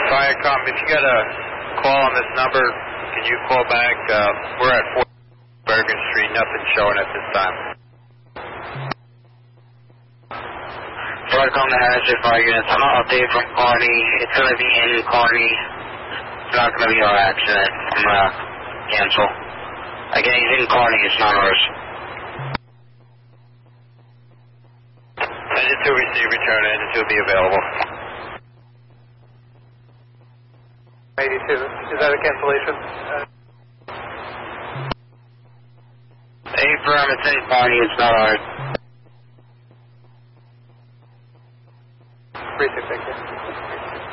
Viacom, if you got a call on this number, can you call back? We're at 4 Bergen Street, nothing showing at this time. Viacom, the Hazard 5 units. I'm not updated from Kearney. It's going to be in Kearney. It's not going to be our accident. I'm going to cancel. Again, he's in Kearney. It's not ours. Send it to receive, return it, it will be available. 82. Is that a cancellation? Affirm, it's in Kearney. It's not ours. 36, thank you.